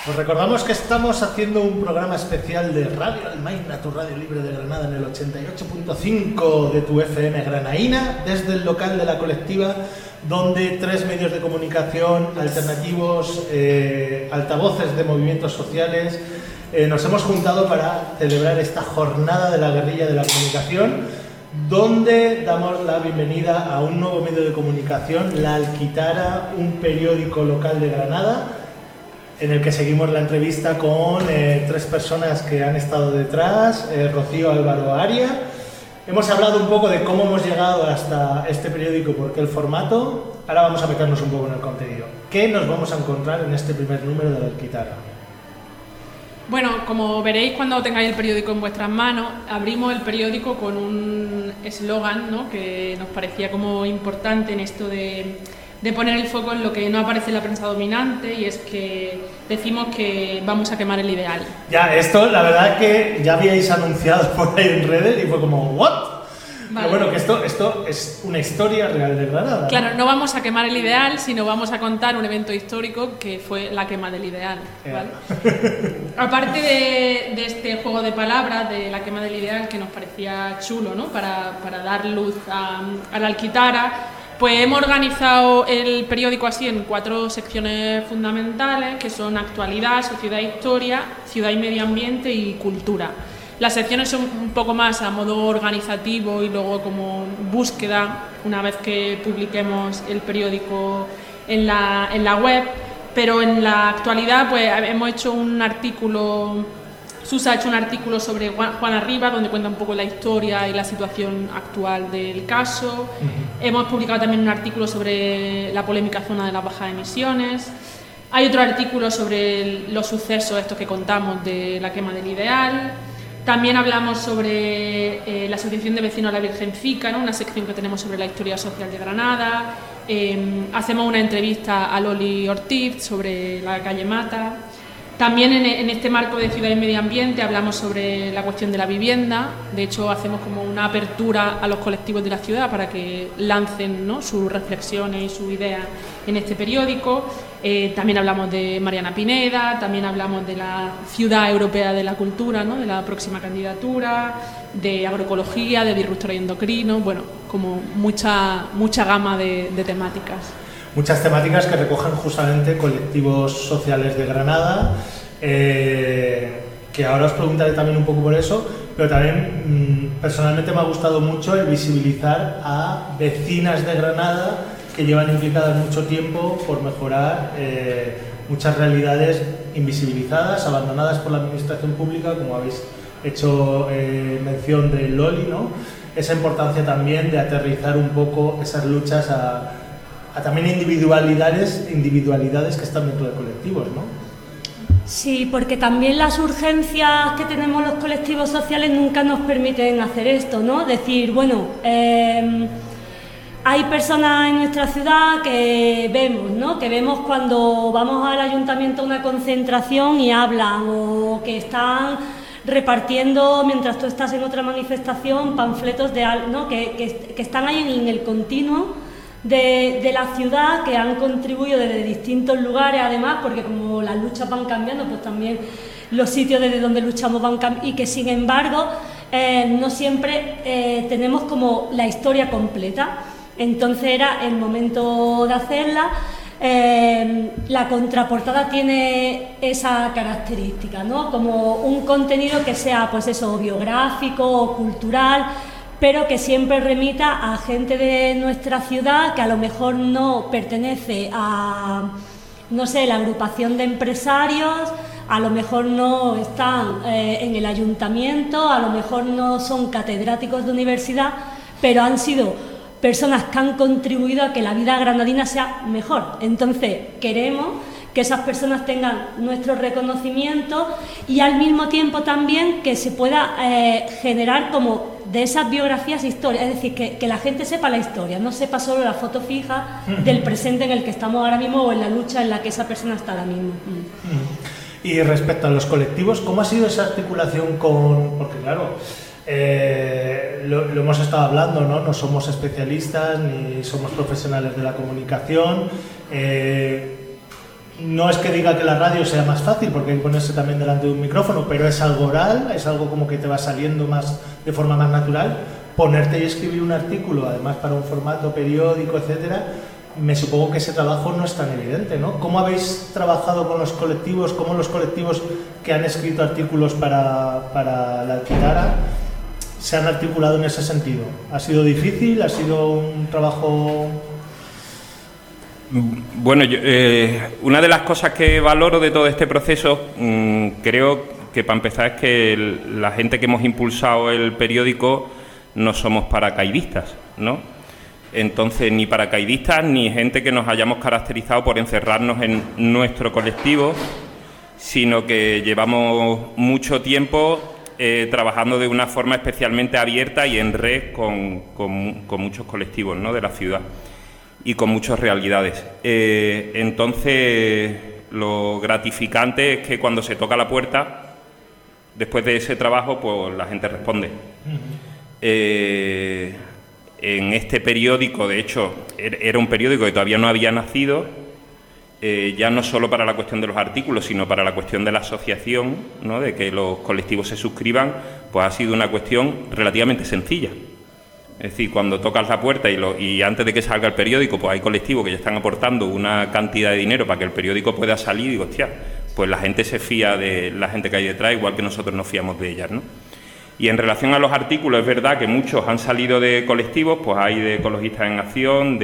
Os recordamos que estamos haciendo un programa especial de Radio Almaina, tu radio libre de Granada, en el 88.5 de tu FM granaína, desde el local de la colectiva, donde 3 medios de comunicación alternativos, altavoces de movimientos sociales, nos hemos juntado para celebrar esta jornada de la guerrilla de la comunicación, donde damos la bienvenida a un nuevo medio de comunicación, La Alquitara, un periódico local de Granada, en el que seguimos la entrevista con 3 personas que han estado detrás, Rocío Álvaro Aria. Hemos hablado un poco de cómo hemos llegado hasta este periódico, por qué el formato. Ahora vamos a meternos un poco en el contenido. ¿Qué nos vamos a encontrar en este primer número de La Alquitara? Bueno, como veréis cuando tengáis el periódico en vuestras manos, abrimos el periódico con un eslogan, ¿no?, que nos parecía como importante en esto de poner el foco en lo que no aparece en la prensa dominante, y es que decimos que vamos a quemar el ideal. Ya, esto la verdad que ya habíais anunciado por ahí en redes y fue como ¿what? Vale. Pero bueno, que esto es una historia real de Granada. Claro, no vamos a quemar el ideal, sino vamos a contar un evento histórico que fue la quema del ideal, ¿vale? Aparte de este juego de palabras de la quema del ideal, que nos parecía chulo, ¿no?, para dar luz a la Alquitara, pues hemos organizado el periódico así en 4 secciones fundamentales, que son actualidad, sociedad, historia, ciudad y medio ambiente y cultura. Las secciones son un poco más a modo organizativo y luego como búsqueda, una vez que publiquemos el periódico en la web, pero en la actualidad pues hemos hecho un artículo. Susa ha hecho un artículo sobre Juana Rivas, donde cuenta un poco la historia y la situación actual del caso. Hemos publicado también un artículo sobre la polémica zona de las bajas emisiones. Hay otro artículo sobre los sucesos estos que contamos de la quema del ideal. También hablamos sobre la Asociación de Vecinos de la Virgencica, ¿no?, una sección que tenemos sobre la historia social de Granada. Hacemos una entrevista a Loli Ortiz sobre la calle Mata. También en este marco de ciudad y medio ambiente hablamos sobre la cuestión de la vivienda. De hecho, hacemos como una apertura a los colectivos de la ciudad para que lancen, ¿no?, sus reflexiones y sus ideas en este periódico. También hablamos de Mariana Pineda, también hablamos de la Ciudad Europea de la Cultura, ¿no?, de la próxima candidatura, de agroecología, de disruptores endocrinos, bueno, como mucha gama de temáticas. Muchas temáticas que recogen justamente colectivos sociales de Granada, que ahora os preguntaré también un poco por eso, pero también personalmente me ha gustado mucho el visibilizar a vecinas de Granada que llevan implicadas mucho tiempo por mejorar muchas realidades invisibilizadas, abandonadas por la administración pública, como habéis hecho mención de Loli, ¿no? Esa importancia también de aterrizar un poco esas luchas a también individualidades que están dentro de colectivos, ¿no? Sí, porque también las urgencias que tenemos los colectivos sociales nunca nos permiten hacer esto, ¿no? Decir, bueno, hay personas en nuestra ciudad que vemos, ¿no?, que vemos cuando vamos al ayuntamiento a una concentración y hablan, o que están repartiendo, mientras tú estás en otra manifestación, panfletos de algo, ¿no?, que están ahí en el continuo de la ciudad, que han contribuido desde distintos lugares, además, porque como las luchas van cambiando, pues también los sitios desde donde luchamos van cambiando, y que sin embargo no siempre tenemos como la historia completa. Entonces era el momento de hacerla. La contraportada tiene esa característica, ¿no?, como un contenido que sea, pues eso, biográfico o cultural, pero que siempre remita a gente de nuestra ciudad que a lo mejor no pertenece a, no sé, la agrupación de empresarios, a lo mejor no están en el ayuntamiento, a lo mejor no son catedráticos de universidad, pero han sido personas que han contribuido a que la vida granadina sea mejor. Entonces, queremos que esas personas tengan nuestro reconocimiento y al mismo tiempo también que se pueda generar como de esas biografías historias, es decir, que la gente sepa la historia, no sepa solo la foto fija del presente en el que estamos ahora mismo o en la lucha en la que esa persona está ahora mismo. Y respecto a los colectivos, ¿cómo ha sido esa articulación con...? Porque claro, lo hemos estado hablando, ¿no? No somos especialistas ni somos profesionales de la comunicación. No es que diga que la radio sea más fácil, porque hay que ponerse también delante de un micrófono, pero es algo oral, es algo como que te va saliendo más de forma más natural. Ponerte y escribir un artículo, además para un formato periódico, etcétera, me supongo que ese trabajo no es tan evidente, ¿no? ¿Cómo habéis trabajado con los colectivos? ¿Cómo los colectivos que han escrito artículos para la Alquitara se han articulado en ese sentido? ¿Ha sido difícil? ¿Ha sido un trabajo...? Bueno, una de las cosas que valoro de todo este proceso, creo que para empezar es que la gente que hemos impulsado el periódico no somos paracaidistas, ¿no? Entonces, ni paracaidistas ni gente que nos hayamos caracterizado por encerrarnos en nuestro colectivo, sino que llevamos mucho tiempo trabajando de una forma especialmente abierta y en red con muchos colectivos, ¿no?, de la ciudad y con muchas realidades. Entonces, lo gratificante es que cuando se toca la puerta, después de ese trabajo, pues la gente responde. En este periódico, de hecho, era un periódico que todavía no había nacido, ya no solo para la cuestión de los artículos, sino para la cuestión de la asociación, ¿no?, de que los colectivos se suscriban, pues ha sido una cuestión relativamente sencilla. Es decir, cuando tocas la puerta y antes de que salga el periódico, pues hay colectivos que ya están aportando una cantidad de dinero para que el periódico pueda salir, y digo, hostia, pues la gente se fía de la gente que hay detrás, igual que nosotros nos fiamos de ellas, ¿no? Y en relación a los artículos, es verdad que muchos han salido de colectivos, pues hay de Ecologistas en Acción,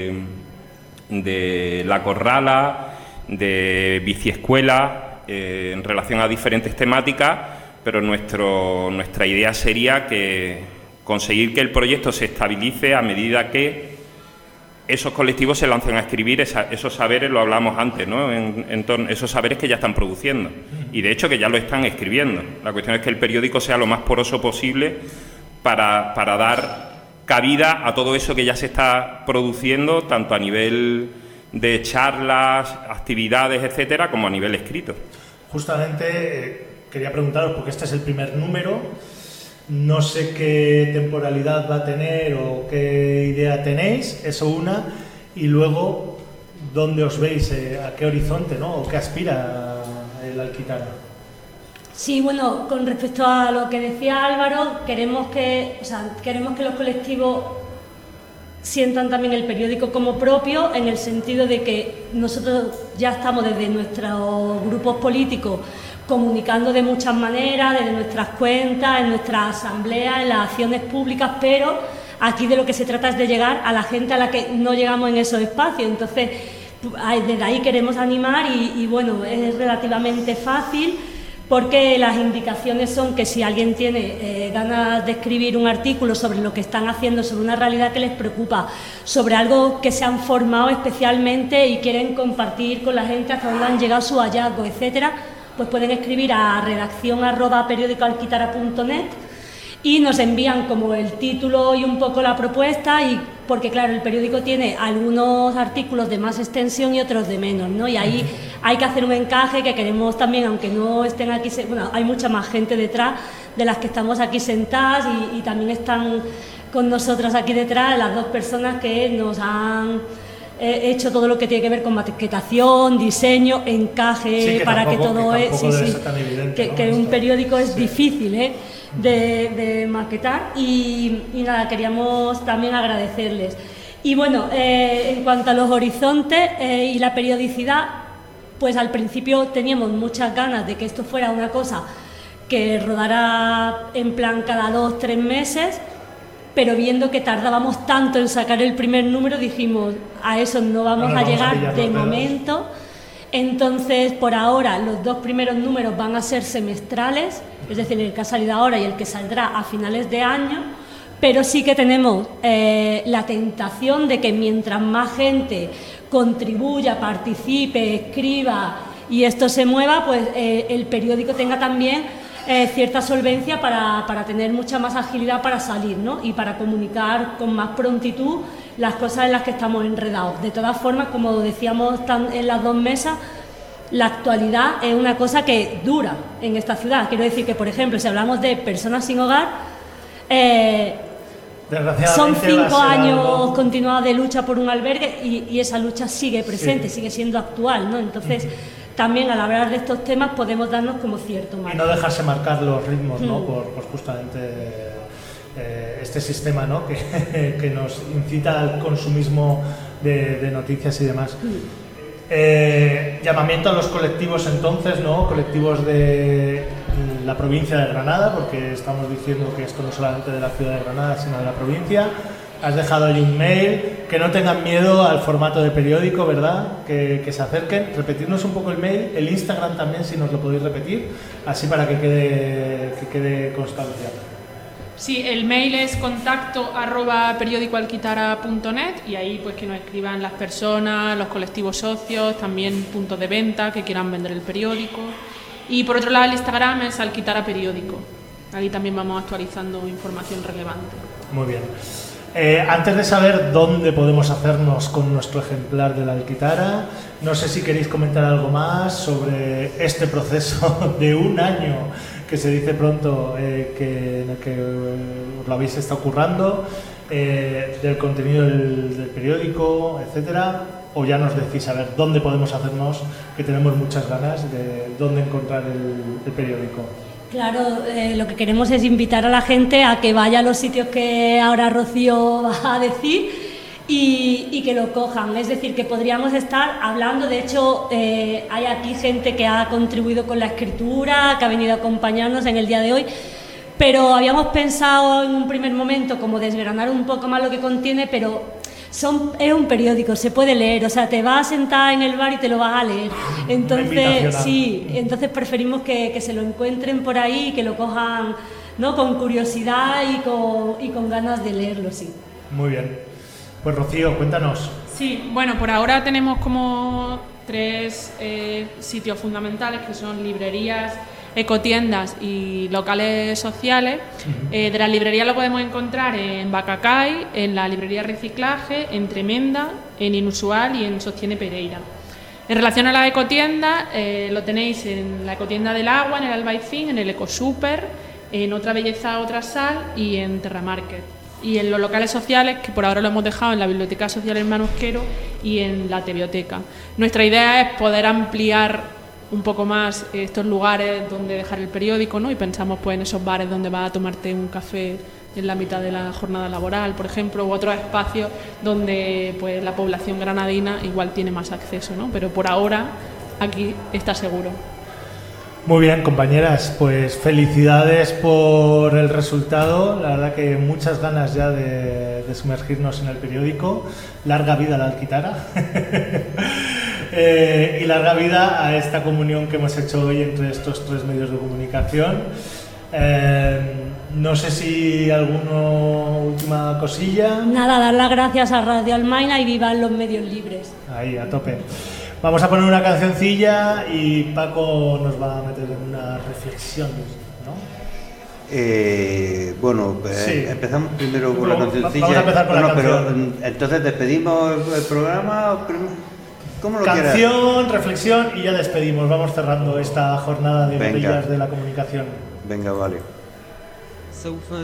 de La Corrala, de Biciescuela, en relación a diferentes temáticas, pero nuestra idea sería que conseguir que el proyecto se estabilice a medida que esos colectivos se lancen a escribir esos saberes, lo hablamos antes, ¿no?, esos saberes que ya están produciendo, y de hecho que ya lo están escribiendo. La cuestión es que el periódico sea lo más poroso posible para dar cabida a todo eso que ya se está produciendo, tanto a nivel de charlas, actividades, etcétera, como a nivel escrito. Justamente quería preguntaros, porque este es el primer número, no sé qué temporalidad va a tener o qué idea tenéis, eso una, y luego, ¿dónde os veis? ¿A qué horizonte, ¿no?, o qué aspira el Alquitara? Sí, bueno, con respecto a lo que decía Álvaro, queremos que los colectivos sientan también el periódico como propio, en el sentido de que nosotros ya estamos desde nuestros grupos políticos comunicando de muchas maneras, desde nuestras cuentas, en nuestras asambleas, en las acciones públicas, pero aquí de lo que se trata es de llegar a la gente a la que no llegamos en esos espacios. Entonces, desde ahí queremos animar y bueno, es relativamente fácil, porque las indicaciones son que si alguien tiene ganas de escribir un artículo sobre lo que están haciendo, sobre una realidad que les preocupa, sobre algo que se han formado especialmente y quieren compartir con la gente hasta dónde han llegado sus hallazgos, etcétera, pues pueden escribir a redacción@periodicoalquitara.net y nos envían como el título y un poco la propuesta, y porque claro, el periódico tiene algunos artículos de más extensión y otros de menos, ¿no? Y ahí hay que hacer un encaje que queremos también, aunque no estén aquí, bueno, hay mucha más gente detrás de las que estamos aquí sentadas, y también están con nosotras aquí detrás las dos personas que nos han hecho todo lo que tiene que ver con maquetación, diseño, encaje, sí, que para que todo que un periódico es difícil de maquetar, y nada, queríamos también agradecerles. Y bueno, en cuanto a los horizontes y la periodicidad, pues al principio teníamos muchas ganas de que esto fuera una cosa que rodara en plan cada 2-3 meses, pero viendo que tardábamos tanto en sacar el primer número, dijimos, a eso no vamos a llegar de momento. Entonces, por ahora, los 2 primeros números van a ser semestrales, es decir, el que ha salido ahora y el que saldrá a finales de año, pero sí que tenemos la tentación de que mientras más gente contribuya, participe, escriba y esto se mueva, pues el periódico tenga también cierta solvencia para tener mucha más agilidad para salir, ¿no?, y para comunicar con más prontitud las cosas en las que estamos enredados. De todas formas, como decíamos en las 2 mesas, la actualidad es una cosa que dura en esta ciudad. Quiero decir que, por ejemplo, si hablamos de personas sin hogar, Son 5 años continuados de lucha por un albergue y esa lucha sigue presente, sigue siendo actual, ¿no? Entonces, también al hablar de estos temas podemos darnos como cierto margen. Y no dejarse marcar los ritmos, ¿no? Por justamente este sistema, ¿no? que nos incita al consumismo de noticias y demás. Llamamiento a los colectivos entonces, ¿no? Colectivos de la provincia de Granada, porque estamos diciendo que esto no solamente de la ciudad de Granada, sino de la provincia. Has dejado ahí un mail, que no tengan miedo al formato de periódico, ¿verdad? Que se acerquen. Repetirnos un poco el mail, el Instagram también, si nos lo podéis repetir, así para que quede constancia. Sí, el mail es contacto@periodicoalquitara.net y ahí pues que nos escriban las personas, los colectivos socios, también puntos de venta que quieran vender el periódico. Y por otro lado el Instagram es Alquitara Periódico. Ahí también vamos actualizando información relevante. Muy bien. Antes de saber dónde podemos hacernos con nuestro ejemplar de la Alquitara, no sé si queréis comentar algo más sobre este proceso de un año que se dice pronto, en el que os lo habéis estado currando, del contenido del periódico, etcétera, o ya nos decís a ver dónde podemos hacernos, que tenemos muchas ganas de dónde encontrar el periódico. Claro, lo que queremos es invitar a la gente a que vaya a los sitios que ahora Rocío va a decir y que lo cojan. Es decir, que podríamos estar hablando, de hecho hay aquí gente que ha contribuido con la escritura, que ha venido a acompañarnos en el día de hoy, pero habíamos pensado en un primer momento como desgranar un poco más lo que contiene, pero es un periódico, se puede leer, o sea, te vas a sentar en el bar y te lo vas a leer. Entonces, sí, entonces preferimos que se lo encuentren por ahí y que lo cojan, ¿no? Con curiosidad y con ganas de leerlo, sí. Muy bien. Pues Rocío, cuéntanos. Sí, bueno, por ahora tenemos como 3 sitios fundamentales que son librerías, ecotiendas y locales sociales. De las librerías lo podemos encontrar en Bacacay, en la librería Reciclaje, en Tremenda, en Inusual y en Sostiene Pereira. En relación a las ecotiendas, lo tenéis en la ecotienda del agua, en el Albaicín, en el Ecosuper, en Otra Belleza, Otra Sal y en Terramarket. Y en los locales sociales, que por ahora lo hemos dejado en la Biblioteca Social Hermanos Quero y en la Tebioteca. Nuestra idea es poder ampliar un poco más estos lugares donde dejar el periódico, ¿no? Y pensamos pues en esos bares donde vas a tomarte un café en la mitad de la jornada laboral, por ejemplo, u otros espacios donde pues la población granadina igual tiene más acceso, ¿no? Pero por ahora aquí está seguro. Muy bien, compañeras, pues felicidades por el resultado. La verdad que muchas ganas ya de sumergirnos en el periódico. Larga vida a la Alquitara. Y larga vida a esta comunión que hemos hecho hoy entre estos 3 medios de comunicación. No sé si alguna última cosilla. Nada, dar las gracias a Radio Almaina y vivan los medios libres. Ahí, a tope. Vamos a poner una cancioncilla y Paco nos va a meter en una reflexión, ¿no? Bueno, sí. Empezamos primero con la cancioncilla. Vamos a empezar con la canción. Pero entonces despedimos el programa. ¿Cómo lo quieras? Canción, reflexión y ya despedimos. Vamos cerrando esta jornada de Botellas de la Comunicación. Venga, vale. سوف